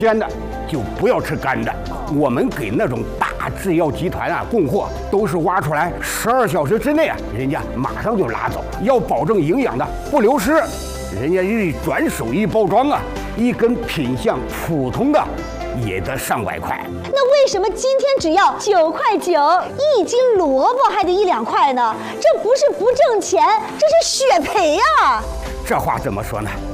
鲜的就不要吃干的。我们给那种大制药集团啊供货，都是挖出来12小时之内啊，人家马上就拿走，要保证营养的不流失。人家一转手一包装啊，一根品相普通的也得上百块。 那为什么今天只要9块9一斤萝卜还得1、2块呢？这不是不挣钱，这是血赔啊！ 这话怎么说呢？